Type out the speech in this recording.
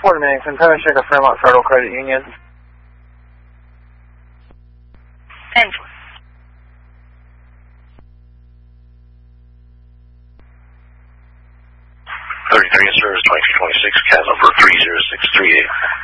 Fort Manson, Peninsula Fairmont Federal Credit Union. Thanks. 33 service 2226, CAD number 30638.